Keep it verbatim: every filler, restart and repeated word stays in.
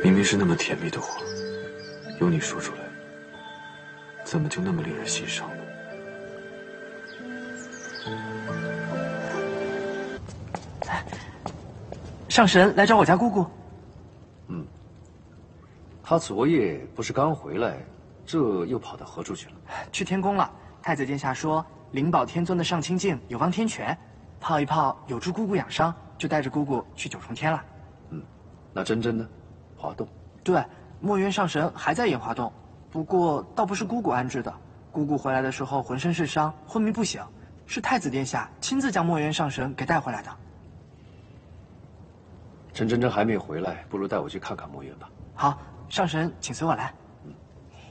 明明是那么甜蜜的话，由你说出来，怎么就那么令人心伤呢？ 上神来找我家姑姑。 嗯，他昨夜不是刚回来，这又跑到何处去了？ 去天宫了。太子殿下说，灵宝天尊的上清镜有望天泉，泡一泡有助姑姑养伤，就带着姑姑去九重天了。 嗯，那真真呢？华洞。 对，墨渊上神还在演华洞，不过倒不是姑姑安置的。姑姑回来的时候浑身是伤，昏迷不醒，是太子殿下亲自将墨渊上神给带回来的。 陈真真还没回来，不如带我去看看墨渊吧。 好，上神，请随我来。